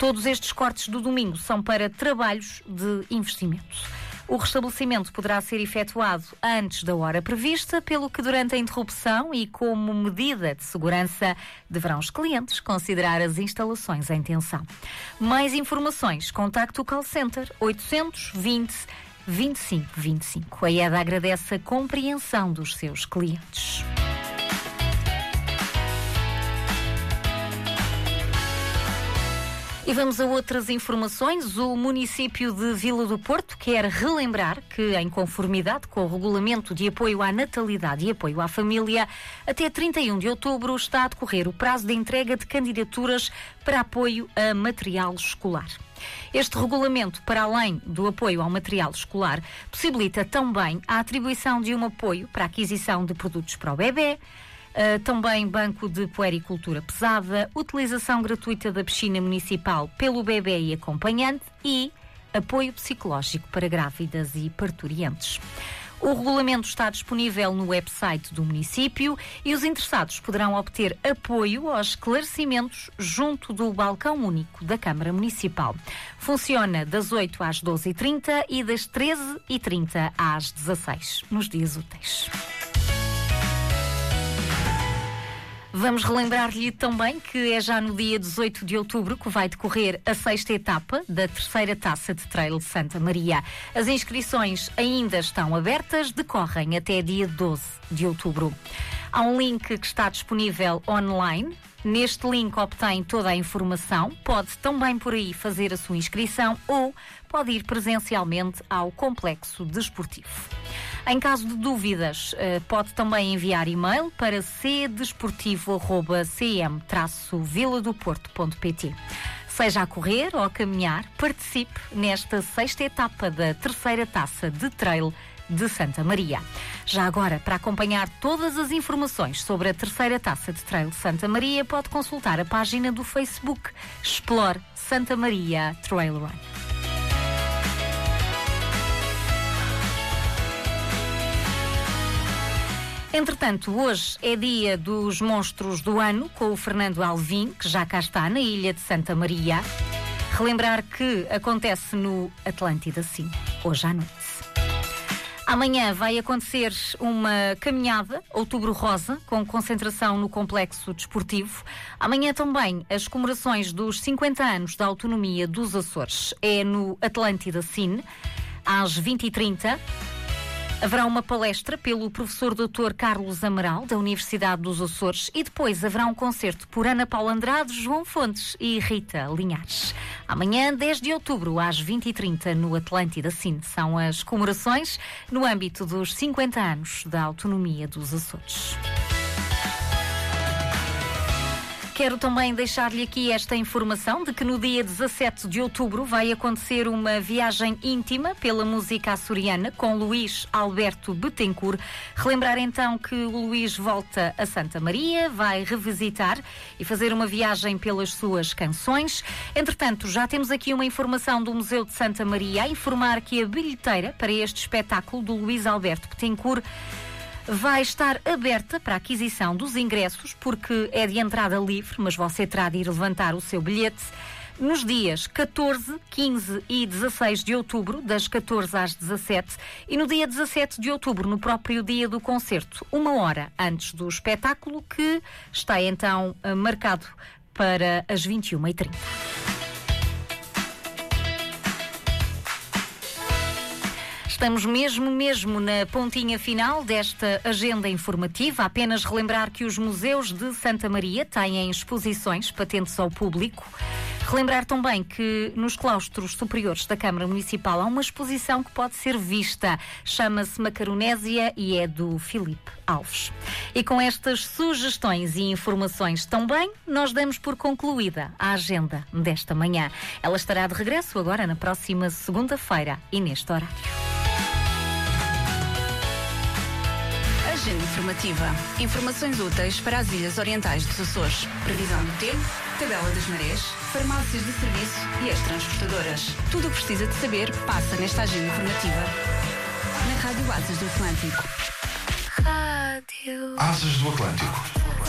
Todos estes cortes do domingo são para trabalhos de investimento. O restabelecimento poderá ser efetuado antes da hora prevista, pelo que durante a interrupção e como medida de segurança deverão os clientes considerar as instalações em tensão. Mais informações, contacte o call center 820 25 25. A EDA agradece a compreensão dos seus clientes. E vamos a outras informações. O município de Vila do Porto quer relembrar que, em conformidade com o Regulamento de Apoio à Natalidade e Apoio à Família, até 31 de outubro está a decorrer o prazo de entrega de candidaturas para apoio a material escolar. Este regulamento, para além do apoio ao material escolar, possibilita também a atribuição de um apoio para a aquisição de produtos para o bebê, também banco de puericultura pesada, utilização gratuita da piscina municipal pelo bebê e acompanhante e apoio psicológico para grávidas e parturientes. O regulamento está disponível no website do município e os interessados poderão obter apoio aos esclarecimentos junto do balcão único da Câmara Municipal. Funciona das 8 às 12h30 e das 13h30 às 16h, nos dias úteis. Vamos relembrar-lhe também que é já no dia 18 de outubro que vai decorrer a 6ª etapa da 3ª Taça de Trail de Santa Maria. As inscrições ainda estão abertas, decorrem até dia 12 de outubro. Há um link que está disponível online. Neste link obtém toda a informação, pode também por aí fazer a sua inscrição ou pode ir presencialmente ao complexo desportivo. Em caso de dúvidas, pode também enviar e-mail para cm-viladoporto.pt. Seja a correr ou a caminhar, participe nesta 6ª etapa da 3ª Taça de Trail de Santa Maria. Já agora, para acompanhar todas as informações sobre a 3ª Taça de Trail de Santa Maria, pode consultar a página do Facebook Explore Santa Maria Trail Run. Entretanto, hoje é dia dos monstros do ano, com o Fernando Alvim, que já cá está na ilha de Santa Maria. Relembrar que acontece no Atlântida Cine, hoje à noite. Amanhã vai acontecer uma caminhada, Outubro Rosa, com concentração no complexo desportivo. Amanhã também as comemorações dos 50 anos da autonomia dos Açores. É no Atlântida Cine, às 20h30. Haverá uma palestra pelo professor Dr. Carlos Amaral, da Universidade dos Açores, e depois haverá um concerto por Ana Paula Andrade, João Fontes e Rita Linhares. Amanhã, 10 de outubro, às 20h30, no Atlântida Cine, são as comemorações no âmbito dos 50 anos da autonomia dos Açores. Quero também deixar-lhe aqui esta informação de que no dia 17 de outubro vai acontecer uma viagem íntima pela música açoriana com Luís Alberto Bettencourt. Relembrar então que o Luís volta a Santa Maria, vai revisitar e fazer uma viagem pelas suas canções. Entretanto, já temos aqui uma informação do Museu de Santa Maria a informar que a bilheteira para este espetáculo do Luís Alberto Bettencourt vai estar aberta para a aquisição dos ingressos, porque é de entrada livre, mas você terá de ir levantar o seu bilhete nos dias 14, 15 e 16 de outubro, das 14 às 17, e no dia 17 de outubro, no próprio dia do concerto, 1 hora antes do espetáculo, que está então marcado para as 21h30. Estamos mesmo na pontinha final desta agenda informativa. Apenas relembrar que os museus de Santa Maria têm exposições patentes ao público. Relembrar também que nos claustros superiores da Câmara Municipal há uma exposição que pode ser vista. Chama-se Macaronésia e é do Filipe Alves. E com estas sugestões e informações também, nós damos por concluída a agenda desta manhã. Ela estará de regresso agora na próxima segunda-feira e neste horário. Agenda informativa. Informações úteis para as Ilhas Orientais dos Açores. Previsão do tempo, tabela das marés, farmácias de serviço e as transportadoras. Tudo o que precisa de saber passa nesta agenda informativa. Na Rádio Asas do Atlântico. Asas do Atlântico.